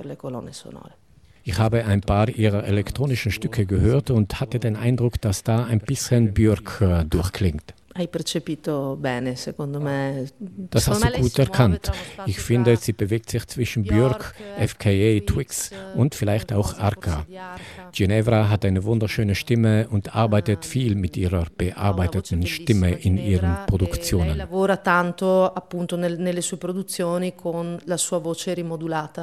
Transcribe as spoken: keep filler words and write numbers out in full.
per le colonne sonore. Ich habe ein paar ihrer elektronischen Stücke gehört und hatte den Eindruck, dass da ein bisschen Björk äh, durchklingt. Hai percepito bene, secondo me. Das hast du gut erkannt. Ich finde, sie bewegt sich zwischen Björk, F K A Twigs und vielleicht auch Arca. Ginevra hat eine wunderschöne Stimme und arbeitet viel mit ihrer bearbeiteten Stimme in ihren Produktionen. Lei lavora tanto appunto nelle sue produzioni con la sua voce rimodulata.